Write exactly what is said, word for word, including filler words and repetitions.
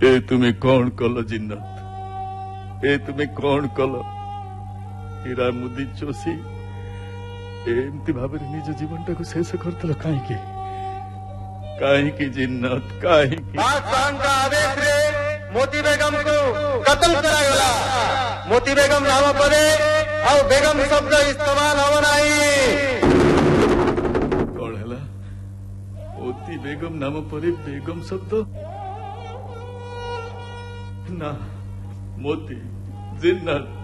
ए तुम्हें कौन कल जिन्नत ए तुम्हें कौन कल हीरा मुदी चोसी एमती भाव निज जीवन टाक शेष करदेल कहीं कहीं जिन्नत कहीं आदेश रे मोती बेगम को कत्ल करागला मोती बेगम नाम पर और बेगम शब्द इस्तेमाल हम नहीं कौन है मोती बेगम नाम पर बेगम शब्द ना मोती जिन्नत